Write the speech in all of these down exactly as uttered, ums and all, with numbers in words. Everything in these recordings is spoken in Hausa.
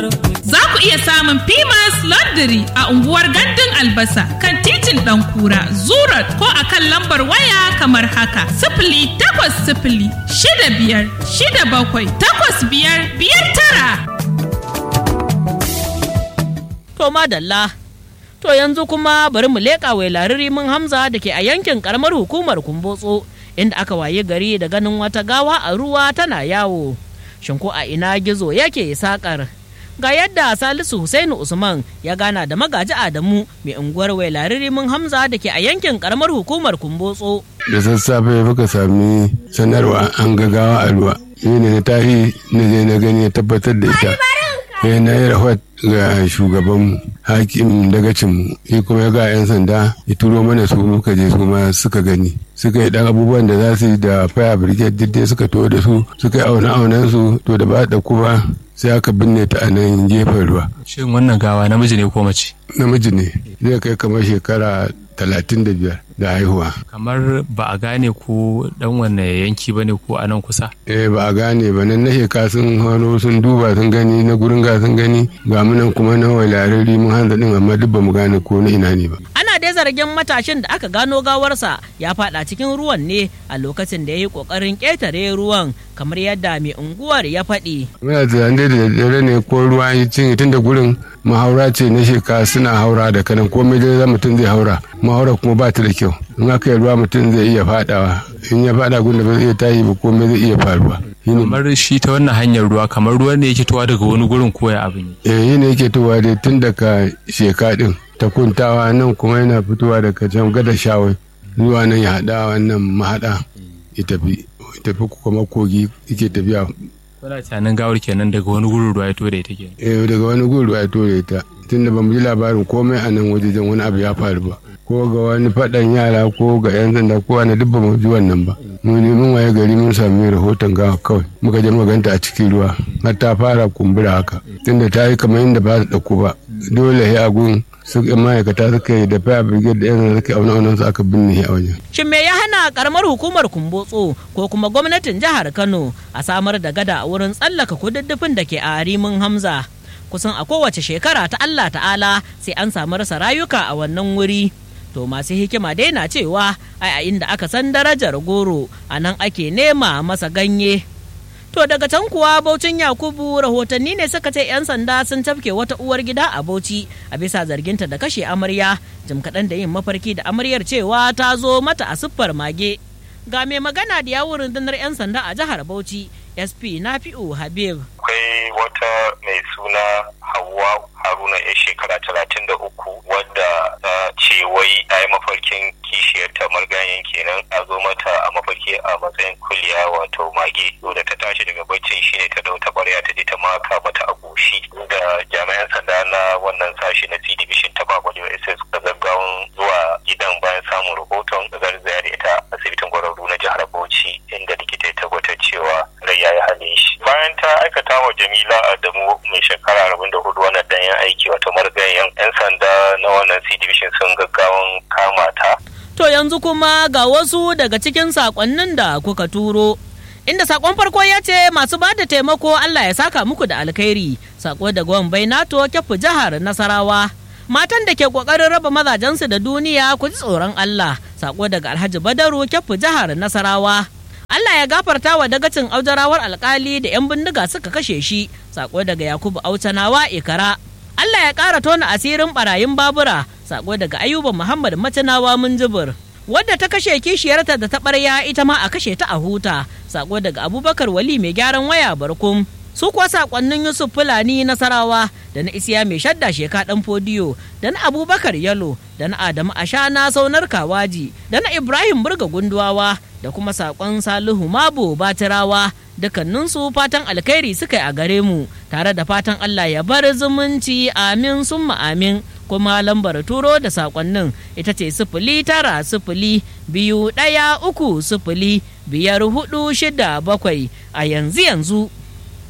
Za ku iya samun Pimas Laundry a unguwar Gandun Albasa kan titin Ɗankura, Zurat ko a kan lambar waya kamar haka. Sifili takwas sifili shida biyar shida bakwai takwas biyar biyar tara. To madalla. To yanzu kuma bari mu leƙa wai laririmin Hamza da ke a yankin ƙaramar hukumar Kumbotso, inda aka waye gari da ganin wata gawa a ruwa tana yawo. Shin ko a ina gizo yake sakar? Ga yadda Salisu Husainu Usman ya gana da magaji Adamu mai unguwar wai laririmin Hamza da ke a yankin ƙaramar hukumar Kumbotso. Da sassafe muka sami sanarwa an ga gawa a ruwa. Ni ne na tahi na je na gani ya tabbatar da ita. Sai na yi rahot ga shugaban hakim dagacinmu, shi kuma ya ga 'yan sanda ya turo mana su muka je su ma suka gani, suka yi dan abubuwan da za su yi da fire brigade diddai suka to da su suka yi auna aunan su, to da ba da kuma sai aka binne ta a nan gefen ruwa. Shin wannan gawa namiji ne ko mace? Namiji ne, zai kai kamar shekara talatin da biyar da haihuwa. Kamar ba a gane ko dan wanne yanki ba ne ko a nan kusa? Eh ba a gane ba, nan na sheka sun hano sun duba sun gani, na gurin ga sun gani, ga munan kuma na walarari mun hanza din, amma duk ba mu gane ko na ina ne ba. Ana dai zargin matashin da aka gano gawarsa ya fada cikin ruwan ne a lokacin da ya yi kokarin ƙetare ruwan, kamar yadda mai unguwar ya faɗi. Muna tunanin da daddare ne ko ruwa ya cinye, tun da gurin mahaura ce na sheka suna haura da kanan, komai dai za mutum zai haura, mahaura kuma ba ta da kyau. In aka yi ruwa mutum zai iya fadawa, in ya fada gun da ba zai iya tashi ba komai zai iya faruwa. Kamar shi ta wannan hanyar ruwa kamar ruwan ne yake towa daga wani gurin koya abin. Eh yi ne yake towa dai tun daga sheka din ta kuntawa, nan kuma yana fitowa daga can gada shawai zuwa nan ya haɗa wannan mahaɗa ya tafi tafi kuma kogi yake tafiya. Kuna tunanin gawar kenan daga wani gurin ruwa ya to da ita kenan? Eh daga wani gurin ruwa ya to da ita, tun da bamu ji labarin komai a nan wajejen wani abu ya faru ba, ko ga wani faɗan yara ko ga 'yan sanda ko wani duk ba mu ji wannan ba. Mu ne mun waye gari mun sami rahoton gawa kawai, muka je maganta a cikin ruwa har ta fara kumbura haka, tunda ta yi kamar inda ba ta ɗauko ba. Dole ya gun su ma'aikata suka yi da fire brigade da 'yan sanda suka auna aunan su aka binne a wajen. Shin me ya hana karamar hukumar Kumbotso ko kuma gwamnatin jihar Kano a samar da gada a wurin tsallaka kududdufin da ke a Rimin Hamza? Kusan a kowace shekara ta Allah ta'ala sai an samu rasa rayuka a wannan wuri. To masu hikima dai na cewa ai a inda aka san darajar goro a nan ake nema masa ganye. To daga can kuwa Baucin Yakubu rahotanni ne suka ce 'yan sanda sun tafke wata uwar gida a Bauchi a bisa zarginta da kashe amarya jim kaɗan da yin mafarki da amaryar cewa ta zo mata a siffar mage. Ga mai magana da yawun rundunar 'yan sanda a jihar Bauchi S P Nafi'u Habib. Akwai wata mai suna Hauwa Haruna ya shekara talatin da uku wadda ta ce wai ta yi mafarkin kishiyarta marganyen kenan a zo mata a mafarki a matsayin kuliya wato mage. Da ta tashi daga baccin shi ne ta dau ta barya ta je ta maka mata a goshi, da jami'an sanda na wannan sashi na C division ta Babalewa S S ka gaggawan zuwa gidan bayan samun rahoton da garzaya da ita asibitin Gwararru na jihar Bauchi, inda likita ya tabbatar cewa rai ya yi halin shi. Bayan ta aikata wa Jamila Adamu mai shekara arba'in da hudu wannan danyen aiki wato marganyen, 'yan sanda na wannan C division sun gaggawan kama ta. To yanzu kuma ga wasu daga cikin sakonnin da kuka turo. Inda sakon farko ya ce masu ba da taimako Allah ya saka muku da alkhairi. Sako daga Wambai Nato Kyafu jihar Nasarawa. Matan da ke kokarin raba mazajensu da duniya ku ji tsoron Allah. Sako daga Alhaji Badaru Kyafu jihar Nasarawa. Allah ya gafarta wa dagacin aujarawar alkali da 'yan bindiga suka kashe shi. Sako daga Yakubu Aucanawa Ikara. Allah ya ƙara tona asirin barayin babura. Sako daga Ayuba Muhammad Macanawa Minjibir. Wadda ta kashe kishiyarta da ta ɓarya ita ma a kashe ta a huta. Sako daga Abubakar Wali mai gyaran waya Barkum. Su kuwa sakonnin Yusuf Fulani Nasarawa da na Isiya mai shadda sheka ɗan fodiyo da na Abubakar Yalo da na Adamu Ashana Saunar Kawaji da na Ibrahim Burga Gunduwawa da kuma sakon Salihu Mabo Batirawa, dukkaninsu fatan alkhairi suka yi a gare mu tare da fatan Allah ya bar zumunci, amin summa amin. Kuma lambar turo da sakonnin ita ce sifili tara sifili biyu ɗaya uku sifili biyar hudu shida bakwai a yanzu yanzu.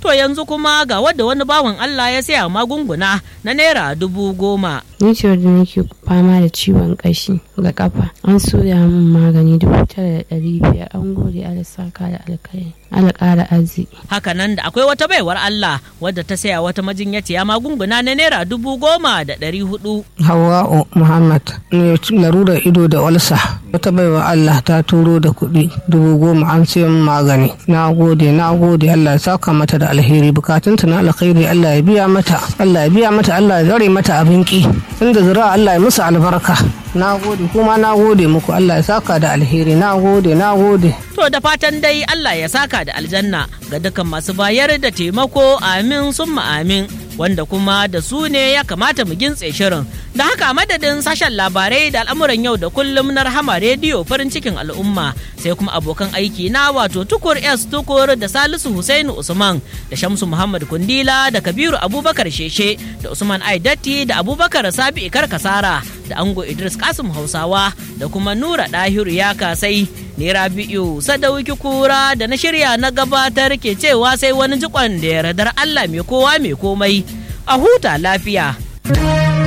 To yanzu kuma ga wadda wani bawan Allah ya saya magunguna na naira dubu goma. Ni ce wadda nake fama da ciwon kashi ga kafa. An soya min magani dubu tara da ɗari biyar. An gode Allah saka da alkai. Allah ƙara arziki. Hakanan da akwai wata baiwar Allah wadda ta saya wata majinyaciya magunguna na naira dubu goma da ɗari hudu. Hawwa'u Muhammad ne larurar ido da walsa. Wata baiwar Allah ta turo da kuɗi dubu goma an sayan magani. Na gode, na gode Allah ya saka mata da alheri, bukatunta na alkhairi Allah ya biya mata, Allah ya biya mata, Allah ya zare mata abin ki. Inda zira Allah ya musu albarka. Na gode kuma na gode muku, Allah ya saka da alheri. Na gode, na gode. To da fatan dai Allah ya saka da aljanna ga dukkan masu bayar da taimako, amin summa amin, wanda kuma da su ne ya kamata mu gintse shirin. Da haka madadin sashen labarai da al'amuran yau da kullum na Rahama Rediyo farin cikin al'umma, sai kuma abokan aiki na wato Tukur S Tukur da Salisu Husainu Usman da Shamsu Muhammad Kundila da Kabiru Abubakar Sheshe da Usman Aidatti da Abubakar Sabi Ikar Kasara da Ango Idris Kasim Hausawa da kuma Nura Dahiru ya kasai ne. Rabi'u Sadauki Kura da na shirya na gabatar ke cewa sai wani jikon da yardar Allah mai kowa mai komai, a huta lafiya.